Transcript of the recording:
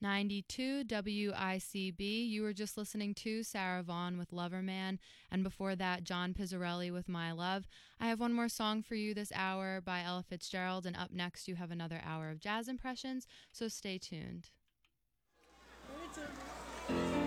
92 WICB. You were just listening to Sarah Vaughan with Loverman, and before that, John Pizzarelli with My Love. I have one more song for you this hour by Ella Fitzgerald, and up next, you have another hour of jazz impressions, so stay tuned.